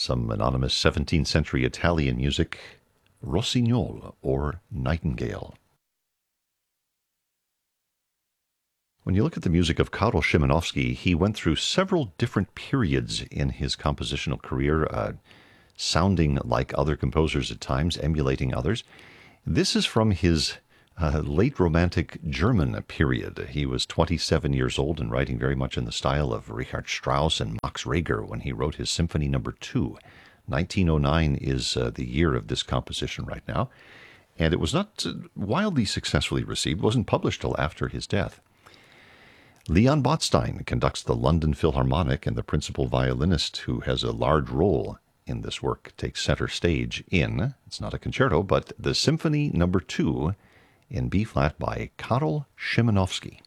Some anonymous 17th century Italian music, Rossignol or Nightingale. When you look at the music of Karol Szymanowski, he went through several different periods in his compositional career, sounding like other composers at times, emulating others. This is from his late Romantic German period. He was 27 years old and writing very much in the style of Richard Strauss and Max Reger when he wrote his Symphony No. 2. 1909 is the year of this composition right now, and it was not wildly successfully received, wasn't published till after his death. Leon Botstein conducts the London Philharmonic, and the principal violinist, who has a large role in this work, takes center stage in, it's not a concerto, but the Symphony No. 2 in B-flat by Karol Szymanowski.